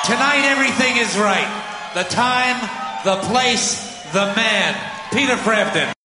Tonight, everything is right. The time, the place, the man. Peter Frampton.